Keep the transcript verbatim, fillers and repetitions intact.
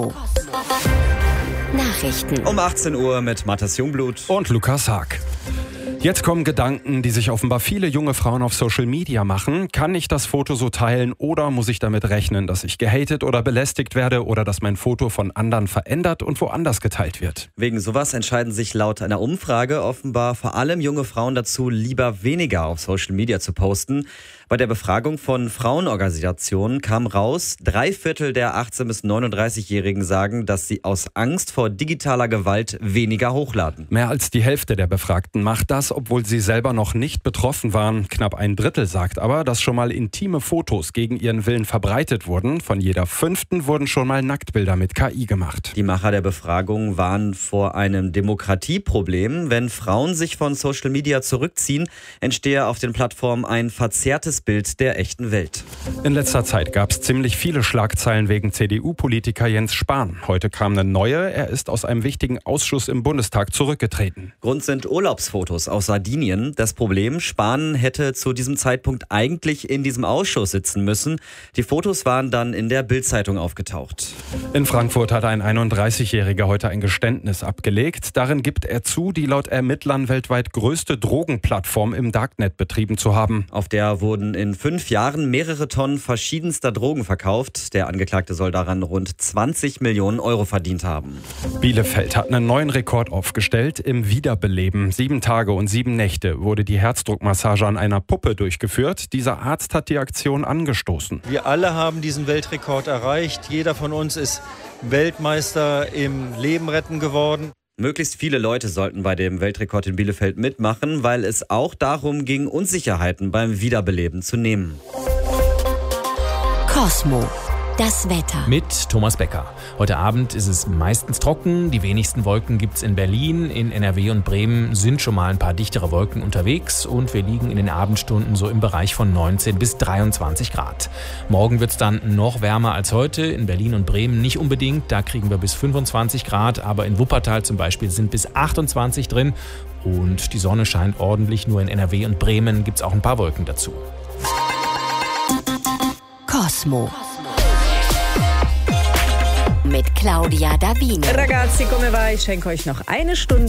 Nachrichten um achtzehn Uhr mit Matthias Jungblut und Lukas Haag. Jetzt kommen Gedanken, die sich offenbar viele junge Frauen auf Social Media machen. Kann ich das Foto so teilen oder muss ich damit rechnen, dass ich gehatet oder belästigt werde oder dass mein Foto von anderen verändert und woanders geteilt wird? Wegen sowas entscheiden sich laut einer Umfrage offenbar vor allem junge Frauen dazu, lieber weniger auf Social Media zu posten. Bei der Befragung von Frauenorganisationen kam raus, drei Viertel der achtzehn- bis neununddreißigjährigen sagen, dass sie aus Angst vor digitaler Gewalt weniger hochladen. Mehr als die Hälfte der Befragten macht das, obwohl sie selber noch nicht betroffen waren. Knapp ein Drittel sagt aber, dass schon mal intime Fotos gegen ihren Willen verbreitet wurden. Von jeder fünften wurden schon mal Nacktbilder mit K I gemacht. Die Macher der Befragung warnen vor einem Demokratieproblem. Wenn Frauen sich von Social Media zurückziehen, entstehe auf den Plattformen ein verzerrtes Bild der echten Welt. In letzter Zeit gab es ziemlich viele Schlagzeilen wegen C D U-Politiker Jens Spahn. Heute kam eine neue. Er ist aus einem wichtigen Ausschuss im Bundestag zurückgetreten. Grund sind Urlaubsfotos aus Sardinien. Das Problem, Spahn hätte zu diesem Zeitpunkt eigentlich in diesem Ausschuss sitzen müssen. Die Fotos waren dann in der Bild-Zeitung aufgetaucht. In Frankfurt hat ein einunddreißigjähriger heute ein Geständnis abgelegt. Darin gibt er zu, die laut Ermittlern weltweit größte Drogenplattform im Darknet betrieben zu haben. Auf der wurden in fünf Jahren mehrere Tonnen verschiedenster Drogen verkauft. Der Angeklagte soll daran rund zwanzig Millionen Euro verdient haben. Bielefeld hat einen neuen Rekord aufgestellt im Wiederbeleben. Sieben Tage und sieben Nächte wurde die Herzdruckmassage an einer Puppe durchgeführt. Dieser Arzt hat die Aktion angestoßen. Wir alle haben diesen Weltrekord erreicht. Jeder von uns ist Weltmeister im Leben retten geworden. Möglichst viele Leute sollten bei dem Weltrekord in Bielefeld mitmachen, weil es auch darum ging, Unsicherheiten beim Wiederbeleben zu nehmen. Cosmo. Das Wetter. Mit Thomas Becker. Heute Abend ist es meistens trocken. Die wenigsten Wolken gibt es in Berlin. In N R W und Bremen sind schon mal ein paar dichtere Wolken unterwegs. Und wir liegen in den Abendstunden so im Bereich von neunzehn bis dreiundzwanzig Grad. Morgen wird es dann noch wärmer als heute. In Berlin und Bremen nicht unbedingt. Da kriegen wir bis fünfundzwanzig Grad. Aber in Wuppertal zum Beispiel sind bis achtundzwanzig drin. Und die Sonne scheint ordentlich. Nur in N R W und Bremen gibt es auch ein paar Wolken dazu. Cosmo. Mit Claudia Davino. Ragazzi, come va? Ich schenke euch noch eine Stunde